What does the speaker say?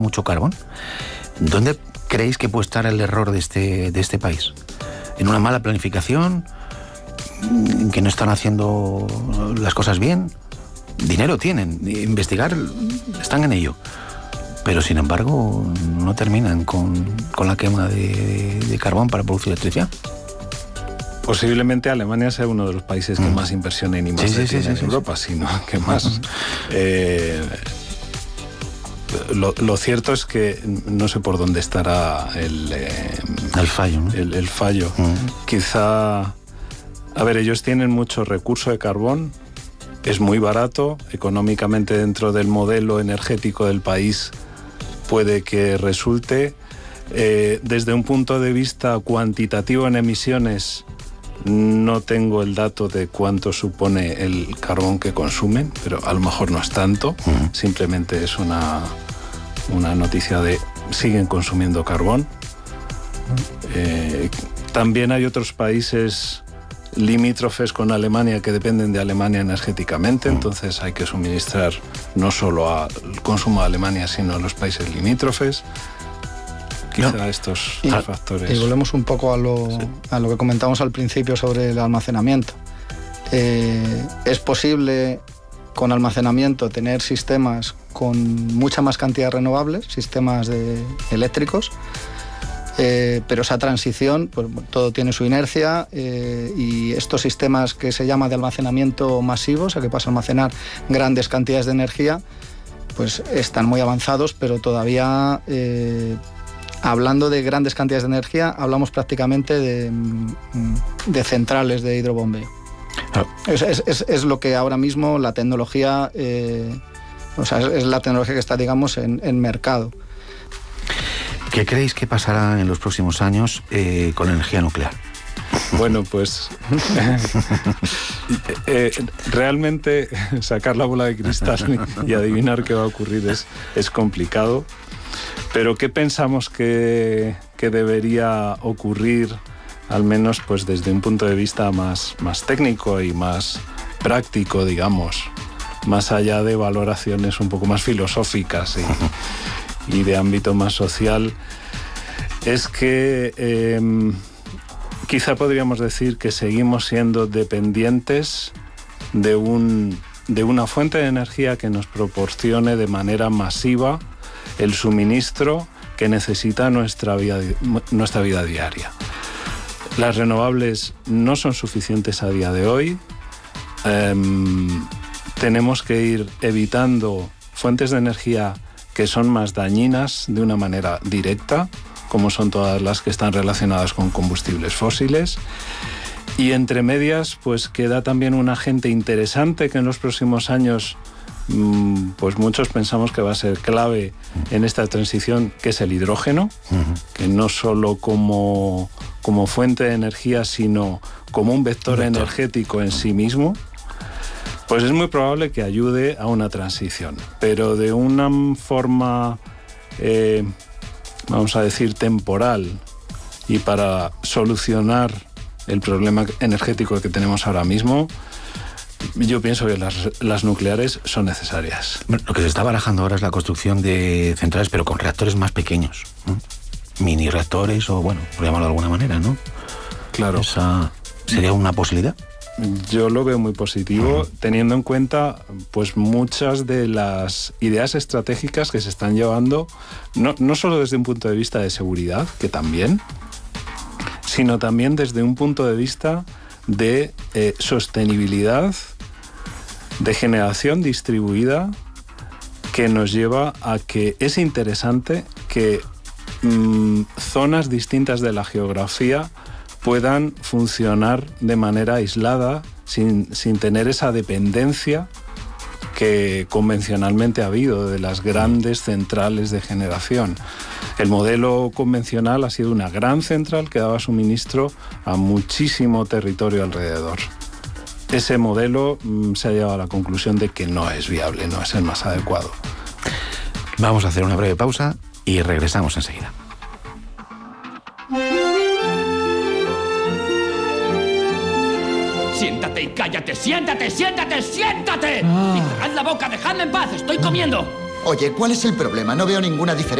mucho carbón. ¿Dónde creéis que puede estar el error de este país? ¿En una mala planificación? ¿En que no están haciendo las cosas bien? Dinero tienen, investigar, están en ello. Pero sin embargo no terminan con la quema de carbón para producir electricidad. Posiblemente Alemania sea uno de los países que más inversión en I+D tiene en Europa, sino que más. Lo cierto es que no sé por dónde estará el fallo, ¿no? El fallo. Quizá, a ver, ellos tienen mucho recurso de carbón, es muy barato, económicamente dentro del modelo energético del país puede que resulte. Desde un punto de vista cuantitativo en emisiones, no tengo el dato de cuánto supone el carbón que consumen, pero a lo mejor no es tanto, simplemente es una noticia de siguen consumiendo carbón. También hay otros países limítrofes con Alemania que dependen de Alemania energéticamente, entonces hay que suministrar no solo al consumo de Alemania, sino a los países limítrofes. Quizá estos factores. Y volvemos un poco a lo que comentamos al principio sobre el almacenamiento. Es posible con almacenamiento tener sistemas con mucha más cantidad de renovables, sistemas eléctricos, pero esa transición, pues, todo tiene su inercia, y estos sistemas que se llama de almacenamiento masivo, o sea que pasa a almacenar grandes cantidades de energía, pues están muy avanzados, pero todavía... hablando de grandes cantidades de energía, hablamos prácticamente de centrales de hidrobombeo. Claro. Es lo que ahora mismo la tecnología, es la tecnología que está, digamos, en mercado. ¿Qué creéis que pasará en los próximos años con la energía nuclear? Bueno, pues realmente sacar la bola de cristal y adivinar qué va a ocurrir es complicado. Pero ¿qué pensamos que debería ocurrir, al menos pues desde un punto de vista más técnico y más práctico, digamos, más allá de valoraciones un poco más filosóficas y de ámbito más social? Es que quizá podríamos decir que seguimos siendo dependientes de una fuente de energía que nos proporcione de manera masiva el suministro que necesita nuestra vida diaria. Las renovables no son suficientes a día de hoy. Tenemos que ir evitando fuentes de energía que son más dañinas de una manera directa, como son todas las que están relacionadas con combustibles fósiles. Y entre medias, pues queda también un agente interesante que en los próximos años pues muchos pensamos que va a ser clave en esta transición, que es el hidrógeno, que no solo como fuente de energía, sino como un vector energético en sí mismo, pues es muy probable que ayude a una transición, pero de una forma, vamos a decir, temporal, y para solucionar el problema energético que tenemos ahora mismo. Yo pienso que las nucleares son necesarias. Bueno, lo que se está barajando ahora es la construcción de centrales, pero con reactores más pequeños, ¿no? Mini reactores, o bueno, por llamarlo de alguna manera, ¿no? Claro. ¿Esa sería una posibilidad? Yo lo veo muy positivo, teniendo en cuenta pues muchas de las ideas estratégicas que se están llevando, no solo desde un punto de vista de seguridad, que también, sino también desde un punto de vista de sostenibilidad, de generación distribuida, que nos lleva a que es interesante que zonas distintas de la geografía puedan funcionar de manera aislada, sin tener esa dependencia que convencionalmente ha habido de las grandes centrales de generación. El modelo convencional ha sido una gran central que daba suministro a muchísimo territorio alrededor. Ese modelo se ha llegado a la conclusión de que no es viable, no es el más adecuado. Vamos a hacer una breve pausa y regresamos enseguida. Siéntate y cállate, siéntate, siéntate, siéntate. Y cerrad la boca, dejadme en paz, estoy comiendo. Oye, ¿cuál es el problema? No veo ninguna diferencia.